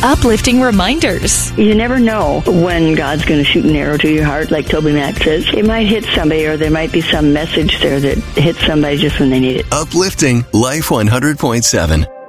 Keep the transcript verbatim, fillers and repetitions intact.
uplifting reminders. You never know when God's going to shoot an arrow to your heart, like Toby Mac says. It might hit somebody, or there might be some message there that hits somebody just when they need it. Uplifting Life one hundred point seven.